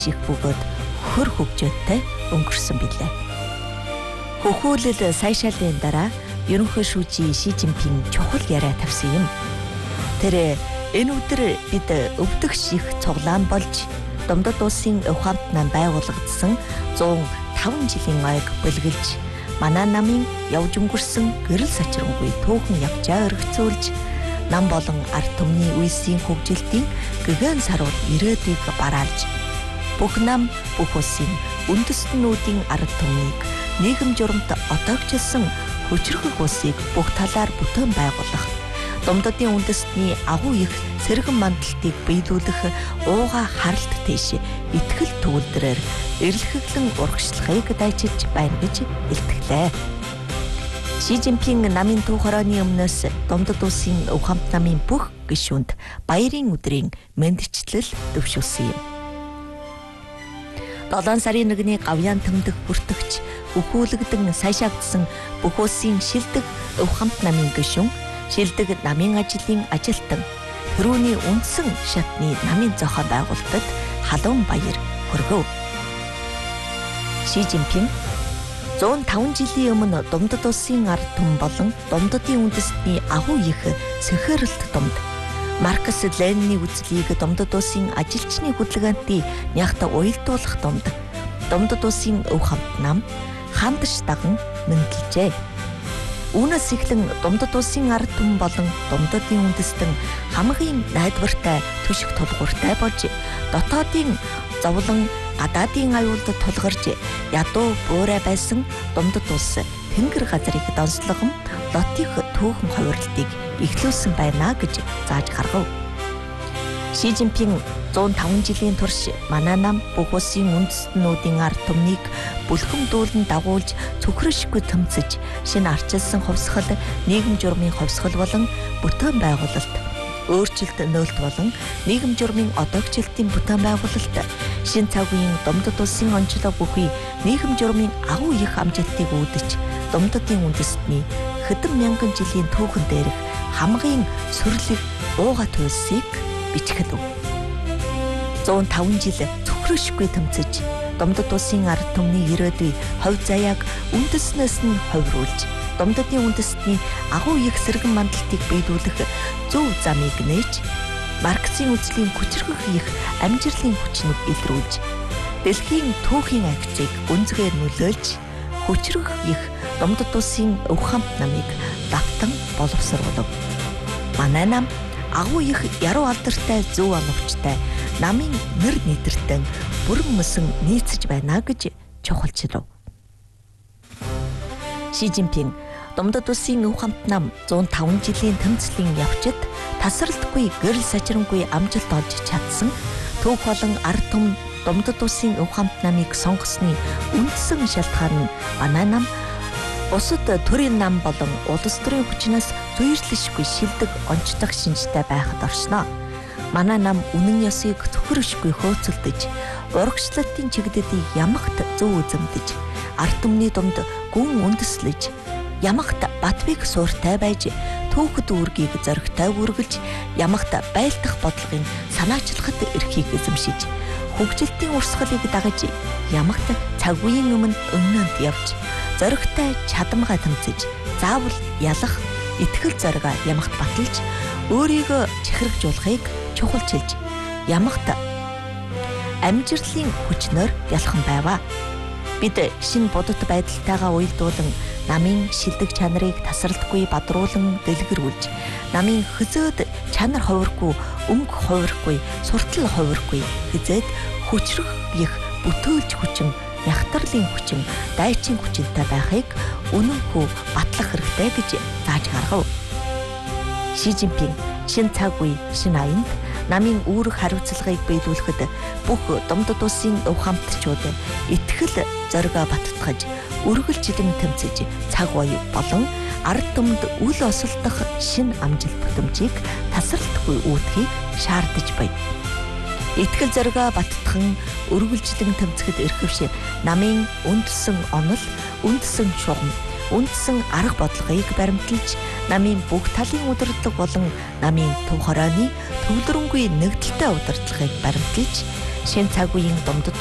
чих бөгөөд хөр хөгжөөтэй өнгөрсөн билээ. Хөхүүлэл сайшаалын дараа ерөнхий шүүжи Ши Жинпин чухал яриа тавьсан юм. Тэр энэ өдөр бид өвдөх ших цуглаан болж Домдод улсын ухаамт нам байгуулагдсан 105 жилийн ойг бэлгэлж манай намын явж өнгөрсөн гэрэл сачрангүй түүхэн явчаа өргөцүүлж нам болон ард түмний үйлсийн хөгжилтийн гэгэн саруул ирээдүйг бараалж бүх нам бүх улсын үндэстнүүдийн ард түмнийг нийгэм журамт отоогчлсон хүчрхэг улсыг бүх талаар бүтээн байгуулах Домдодын үндэстний агуу их сэргэн мандалтыг биелүүлэх ууга харалт тийш итгэл төвлөрөөр эрэлхэглэн урагшлахыг дайчилж байна гэж илтгэлээ. Ши Жинпин намын түүх хорооны өмнөөс Домдод улсын ухаамт намын бүх гишүүнд баярын өдрийн мэндчлэл дэвшүүлсэн юм. 7 сарын 1-ний гавьяан төмдөх бүртгэгч өхүүлэгдэн сайшаагдсан бүх улсын шилдэг ухаамт намын гишүүн шилдэг намын ажлын ажилтан төрөүний үндсэн шатны намын зохион байгуулалтад халуун баяр хүргэв. Ши Жинпин 105 жилийн өмнө Домдод улсын ард түмэн болон Домдодын үндэстний агуу их сэхэрэлт домд Маркс Ленины үзлийг Домдод улсын ажилчны хөдөлгөөнтийн нягт уялдуулах домд Домдод улсын ухаамт нам хандж даган мэндэлжээ. Үүнээс эхлэн Домдод улсын ард түмэн болон Домдодын үндэстэн хамгийн найдвартай түшиг тулгууртай болж дотоодын зовлон гадаадын аюулд тулгарч ядуу буурай байсан Домдод улс тэнгэр газрыг донслогон лотих түүхэн хувирлтыг эхлүүлсэн байна гэж зааж гаргав. Ши Жинпин 105 жилийн турш манай нам бүх улсын үндэстнүүдийн ард түмнийг бүлхэмдүүлэн дагуулж цөхрөшгүй тэмцэж шинэ арчилсан хувьсгал нийгэм журмын хувьсгал болон бүтээн байгуулалт өөрчлөлт нөөлт болон нийгэм журмын одоогчлалтын бүтээн байгуулалт шинэ цаг үеийн Домдод улсын онцлог бүхий нийгэм журмын агуу их амжилтыг үүдэж Домдодын үндэстний хэдэн мянган жилийн түүхэн дээрх хамгийн сүрлэг ууга туйлсыг бичгэлв. 105 жил цөхрөшгүй тэмцэж Домдод улсын ард түмний ирээдүй хувь заяаг үндэснээс нь хувируулж Домдодын үндэстний агуу их сэргэн мандалтыг биелүүлэх зөв замыг нээж Марксийн үзлийн хүчрхэг их амжилтын хүчнийг илрүүлж дэлхийн түүхийн агцыг үнцгээр нөлөөлж хүчрхэг их Домдод улсын ухаамт намыг давтан боловсруулав. Манай нам агуу их яруу алдартай зөв оновчтой намын нэр нийтэртэн бүрэн мөсөн нийцэж байна гэж чухалчлав. Ши Жинпин Домдод улсын ухаамт нам 105 жилийн тэмцлийн явцад тасралтгүй гэрэл сачрангүй амжилт олж чадсан түүх болон ард түмэн Домдод улсын ухаамт намыг сонгосны үндсэн шалтгаан нь манай нам бусад төрийн нам болон улс төрийн хүчнээс зүйрлэшгүй шилдэг онцлог шинжтэй байхад оршно. Манай нам үнэн ёсыг цөхрөшгүй хөөцөлдөж, урагшлалтын чигдэдийг ямагт зөв үзэмдэж, ард түмний дунд гүн үндэслэж, ямагт батбыг сууртай байж, түүхэд үүргийг зоригтой үргэлж, ямагт байлдах бодлогын санаачлахад эрхийг эзэмшиж, хөгжилтийн урсгалыг дагаж, ямагт цаг үеийн өмнө өмнөд явж, зоригтой чадамгаа тэмцэж, заавал ялах, итгэл зоригаа ямагт баталж, өөрийгөө чихрэгжуулахыг чухалчилж, ямагт амжилтын хүчнээр ялхан байваа. Бид шинэ бодит байдалтайгаа уялдуулан намын шилдэг чанарыг тасралтгүй бадруулан дэлгэрүүлж, намын хизээд чанар хувиргүй, өнгө хувиргүй, суртал хувиргүй, хизээд хүчрэх их бүтөөлж хүчин, ягтарлын хүчин, дайчин хүчинтэй байхыг үнэнхүү батлах хэрэгтэй гэж зааж гаргав. Ши Жинпин шинэ цаг үе, шинэ аянд намын үүрэг хариуцлагыг биелүүлэхэд бүх Домдод улсын ухаамтчууд итгэл зоригоо баттгаж, үргэлжлэн тэмцэж цаг үе болон ард түмэнд үл осолдох шинэ амжилт бүтэмжийг тасралтгүй үүдхийг шаардаж байна. Итгэл зоригоо баттган үргэлжлэн тэмцэхэд эрхэвш намын үндсэн онол, үндсэн шугам, үндсэн арга бодлогыг баримталж, намын бүх талын удирдлага болон намын төв хорооны төвлөрөнгүй нэгдэлтэй удирдлагыг баримталж, шинэ цаг үеийн дундад